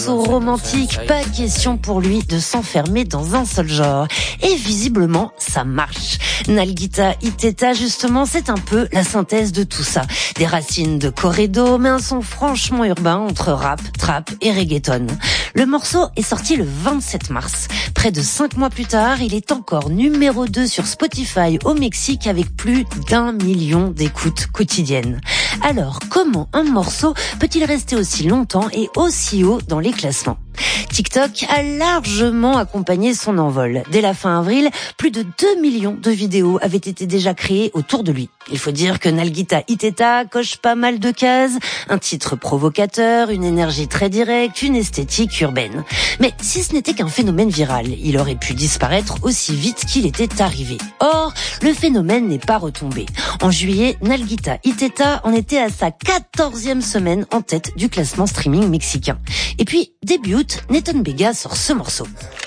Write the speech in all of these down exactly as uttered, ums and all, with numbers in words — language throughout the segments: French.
romantique, pas question pour lui de s'enfermer dans un seul genre. Et visiblement, ça marche. Nalguita Iteta, justement, c'est un peu la synthèse de tout ça. Des racines de corrido, mais un son franchement urbain entre rap, trap et reggaeton. Le morceau est sorti le vingt-sept mars. Près de cinq mois plus tard, il est encore numéro deux sur Spotify au Mexique avec plus d'un million d'écoutes quotidiennes. Alors, comment un morceau peut-il rester aussi longtemps et aussi haut dans les classements ? TikTok a largement accompagné son envol. Dès la fin avril, plus de deux millions de vidéos avaient été déjà créées autour de lui. Il faut dire que Nalguita Iteta coche pas mal de cases, un titre provocateur, une énergie très directe, une esthétique urbaine. Mais si ce n'était qu'un phénomène viral, il aurait pu disparaître aussi vite qu'il était arrivé. Or, le phénomène n'est pas retombé. En juillet, Nalguita Iteta en était à sa quatorzième semaine en tête du classement streaming mexicain. Et puis, début août, Nathan Vega sort ce morceau.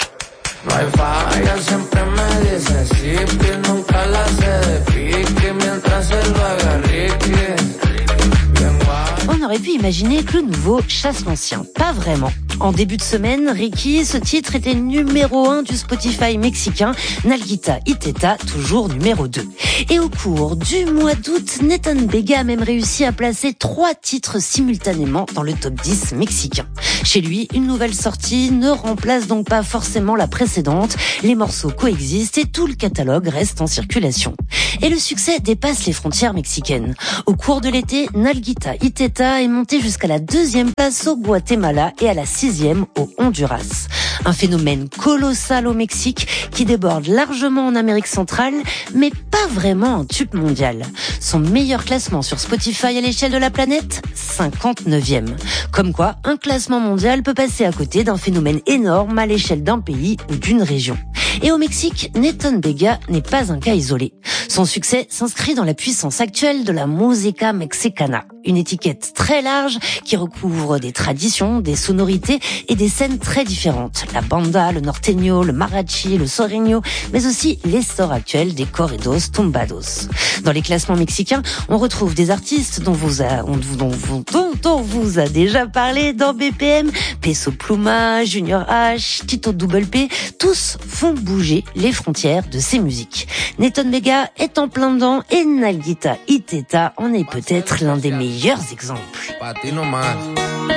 On aurait pu imaginer que le nouveau chasse l'ancien. Pas vraiment. En début de semaine, Ricky, ce titre était numéro un du Spotify mexicain, Nalguita Iteta, toujours numéro deux. Et au cours du mois d'août, Nathan Vega a même réussi à placer trois titres simultanément dans le top dix mexicain. Chez lui, une nouvelle sortie ne remplace donc pas forcément la précédente. Les morceaux coexistent et tout le catalogue reste en circulation. Et le succès dépasse les frontières mexicaines. Au cours de l'été, Nalguita Iteta est monté jusqu'à la deuxième place au Guatemala et à la sixième au Honduras. Un phénomène colossal au Mexique qui déborde largement en Amérique centrale, mais pas vraiment un tube mondial. Son meilleur classement sur Spotify à l'échelle de la planète, cinquante-neuvième. Comme quoi, un classement mondial peut passer à côté d'un phénomène énorme à l'échelle d'un pays ou d'une région. Et au Mexique, Nathan Vega n'est pas un cas isolé. Son succès s'inscrit dans la puissance actuelle de la música mexicana, une étiquette très large qui recouvre des traditions, des sonorités et des scènes très différentes. La banda, le norteño, le mariachi, le soreño, mais aussi l'essor actuel des corridos tumbados. Dans les classements mexicains, on retrouve des artistes dont vous a, dont, dont, dont, dont vous a déjà parlé dans B P M, Peso Pluma, Junior H, Tito Double P, tous font bouger les frontières de ces musiques. Nathan Vega est en plein dedans et Nalguita Iteta en est peut-être l'un des meilleurs exemples.